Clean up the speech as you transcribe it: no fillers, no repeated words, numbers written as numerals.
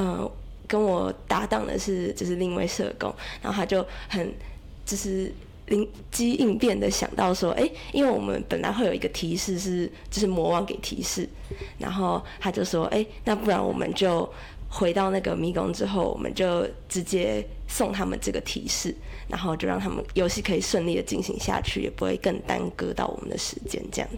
跟我搭档的就是另一位社工，然后他就很就是灵机应变的想到说，因为我们本来会有一个提示就是魔王给提示，然后他就说，那不然我们就回到那个迷宫之后，我们就直接送他们这个提示，然后就让他们游戏可以顺利的进行下去，也不会更耽搁到我们的时间这样